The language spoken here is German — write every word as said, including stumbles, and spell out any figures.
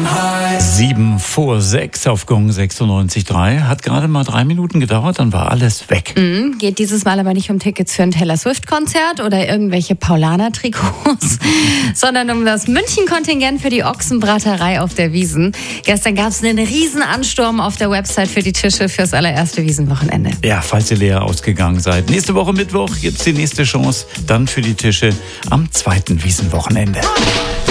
Sieben vor sechs auf Gong sechsundneunzig Komma drei. Hat gerade mal drei Minuten gedauert, dann war alles weg. Mhm, geht dieses Mal aber nicht um Tickets für ein Taylor Swift-Konzert oder irgendwelche Paulaner-Trikots, sondern um das München-Kontingent für die Ochsenbraterei auf der Wiesn. Gestern gab es einen riesen Ansturm auf der Website für die Tische fürs allererste Wiesenwochenende. Ja, falls ihr leer ausgegangen seid. Nächste Woche Mittwoch gibt's die nächste Chance, dann für die Tische am zweiten Wiesenwochenende.